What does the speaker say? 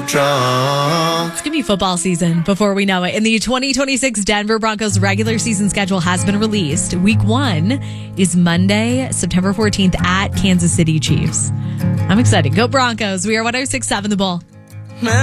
drunk. It's going to be football season before we know it. And the 2026 Denver Broncos regular season schedule has been released. Week 1 is Monday, September 14th at Kansas City Chiefs. I'm excited. Go Broncos. We are 106.7 The Bull.